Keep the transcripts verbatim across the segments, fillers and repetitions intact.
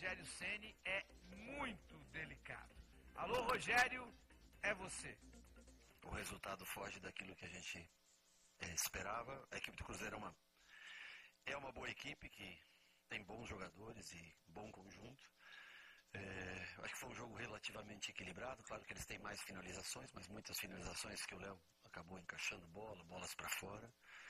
Rogério Ceni é muito delicado. Alô, Rogério, é você. O resultado foge daquilo que a gente é, esperava. A equipe do Cruzeiro é uma, é uma boa equipe que tem bons jogadores e bom conjunto. É, acho que foi um jogo relativamente equilibrado. Claro que eles têm mais finalizações, mas muitas finalizações que o Léo acabou encaixando bola, bolas para fora.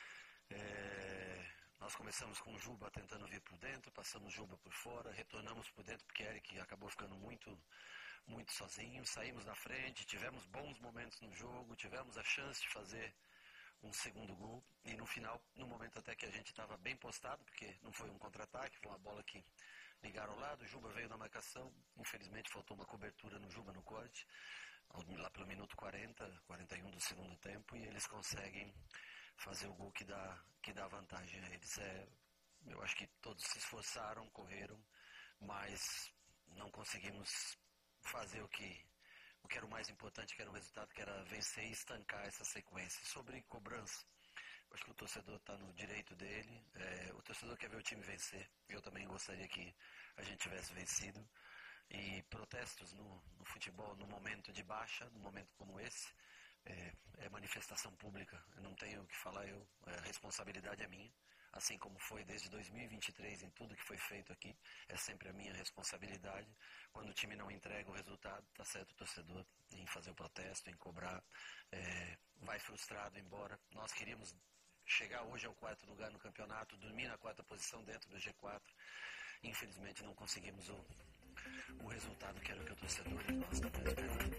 É, nós começamos com o Juba tentando vir por dentro, passamos o Juba por fora, retornamos por dentro porque o Eric acabou ficando muito, muito sozinho. Saímos na frente, tivemos bons momentos no jogo, tivemos a chance de fazer um segundo gol. E no final, no momento até que a gente estava bem postado, porque não foi um contra-ataque, foi uma bola que ligaram ao lado, o Juba veio na marcação, infelizmente faltou uma cobertura no Juba no corte, lá pelo minuto quarenta, quarenta e um do segundo tempo, e eles conseguem fazer o gol que dá, que dá vantagem a eles. É, eu acho que todos se esforçaram, correram, mas não conseguimos fazer o que, o que era o mais importante, que era o resultado, que era vencer e estancar essa sequência. Sobre cobrança, acho que o torcedor está no direito dele, é, o torcedor quer ver o time vencer. Eu também gostaria que a gente tivesse vencido. E protestos no, no futebol, no momento de baixa, num momento como esse, é, é manifestação pública. Eu não tenho o que falar, eu, a responsabilidade é minha. Assim como foi desde dois mil e vinte e três em tudo que foi feito aqui, é sempre a minha responsabilidade. Quando o time não entrega o resultado, está certo o torcedor em fazer o protesto, em cobrar, é, vai frustrado embora. Nós queríamos chegar hoje ao quarto lugar no campeonato, dormir na quarta posição dentro do G quatro. Infelizmente não conseguimos o, o resultado que era o que o torcedor e nós estamos esperando.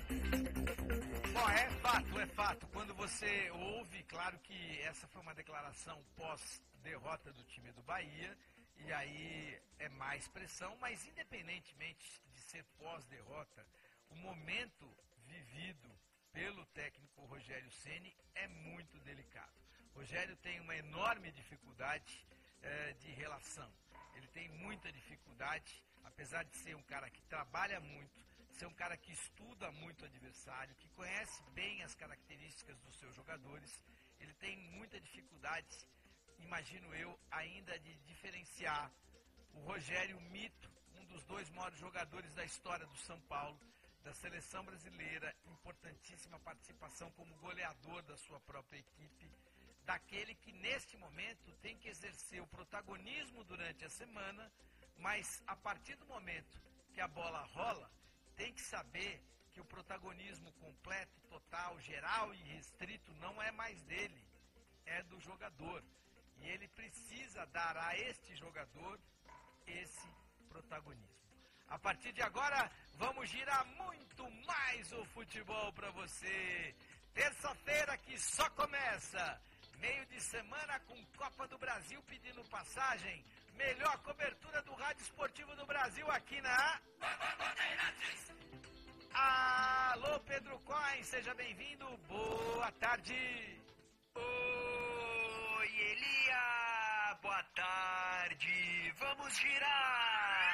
Bom, é fato, é fato. Quando você ouve, claro que essa foi uma declaração pós-derrota do time do Bahia, e aí é mais pressão, mas independentemente de ser pós-derrota, o momento vivido pelo técnico Rogério Ceni é muito delicado. Rogério tem uma enorme dificuldade eh, de relação. Ele tem muita dificuldade, apesar de ser um cara que trabalha muito, ser um cara que estuda muito o adversário, que conhece bem as características dos seus jogadores. Ele tem muita dificuldade, imagino eu, ainda de diferenciar o Rogério Mito, um dos dois maiores jogadores da história do São Paulo, da seleção brasileira, importantíssima participação como goleador da sua própria equipe, daquele que neste momento tem que exercer o protagonismo durante a semana, mas a partir do momento que a bola rola, tem que saber que o protagonismo completo, total, geral e restrito não é mais dele, é do jogador. E ele precisa dar a este jogador esse protagonismo. A partir de agora, vamos girar muito mais o futebol para você. Terça-feira que só começa. Meio de semana com Copa do Brasil pedindo passagem. Melhor cobertura do Rádio Esportivo do Brasil aqui na... Alô, Pedro Coin, seja bem-vindo. Boa tarde. Oi, Elia. Boa tarde. Vamos girar.